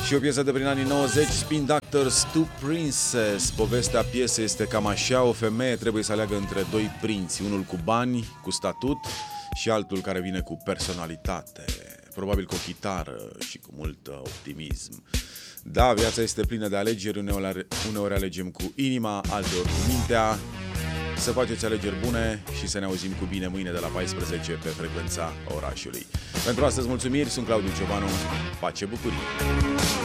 Și o piesă de prin anii 90, Spin Doctors, Two Princess. Povestea piesei este cam așa: o femeie trebuie să aleagă între doi prinți, unul cu bani, cu statut, și altul care vine cu personalitate, probabil cu o chitară și cu mult optimism. Da, viața este plină de alegeri, uneori alegem cu inima, alteori cu mintea. Să faceți alegeri bune și să ne auzim cu bine mâine de la 14 pe frecvența orașului. Pentru astăzi mulțumiri, sunt Claudiu Ciobanu, pace, bucurie!